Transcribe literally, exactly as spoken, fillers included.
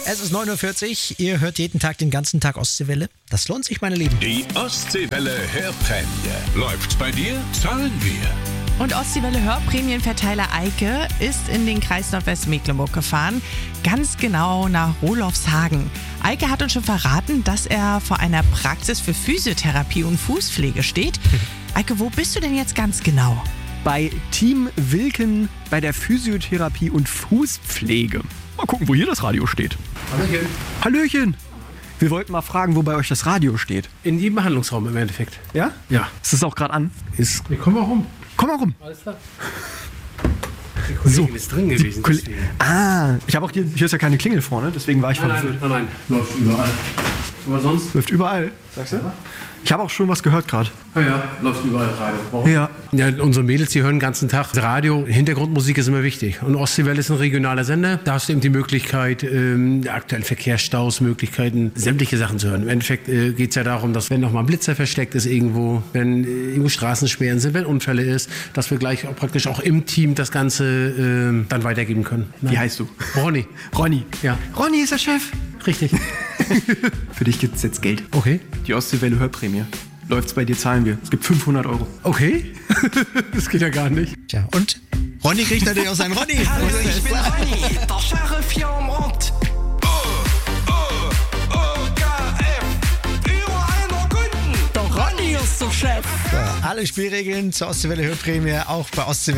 Es ist neun Uhr vierzig, ihr hört jeden Tag den ganzen Tag Ostseewelle. Das lohnt sich, meine Lieben. Die Ostseewelle Hörprämie. Läuft's bei dir? Zahlen wir. Und Ostseewelle Hörprämienverteiler Eike ist in den Kreis Nordwestmecklenburg gefahren, ganz genau nach Rolofshagen. Eike hat uns schon verraten, dass er vor einer Praxis für Physiotherapie und Fußpflege steht. Eike, wo bist du denn jetzt ganz genau? Bei Team Wilken bei der Physiotherapie und Fußpflege. Mal gucken, wo hier das Radio steht. Hallöchen. Hallöchen! Wir wollten mal fragen, wo bei euch das Radio steht. In jedem Behandlungsraum im Endeffekt. Ja? Ja. Ist das auch gerade an? Ist. Wir kommen mal rum. Komm mal rum. Alles klar. Die Kollegin So, ist drin gewesen. Koll- deswegen. Ah, ich habe auch hier, hier ist ja keine Klingel vorne, deswegen war ich Nein, verwirrt. nein, nein, nein. Läuft überall. Aber sonst? Läuft überall. Sagst du? Ich habe auch schon was gehört gerade. Ja, ja, läuft überall Radio. Warum? Ja. Ja, unsere Mädels, die hören den ganzen Tag Radio. Hintergrundmusik ist immer wichtig. Und Ostseewelle ist ein regionaler Sender. Da hast du eben die Möglichkeit, ähm, aktuell Verkehrsstaus, Möglichkeiten, sämtliche Sachen zu hören. Im Endeffekt äh, geht es ja darum, dass wenn noch mal ein Blitzer versteckt ist irgendwo, wenn äh, irgendwo Straßensperren sind, wenn Unfälle ist, dass wir gleich auch praktisch auch im Team das Ganze äh, dann weitergeben können. Wie heißt du? Ronny. Ronny. Ja. Ronny ist der Chef. Richtig. Für dich gibt es jetzt Geld. Okay. Die Ostseewelle Hörprämie. Läuft's bei dir, zahlen wir. Es gibt fünfhundert Euro. Okay. Das geht ja gar nicht. Tja, und Ronny kriegt natürlich auch seinen Ronny. Hallo, ich bin Ronny, der Sheriff hier am Rand. Oh, oh, O, K, F, überall nur Kunden. Der Ronny ist der Chef. So, alle Spielregeln zur Ostseewelle Hörprämie auch bei Ostseewelle.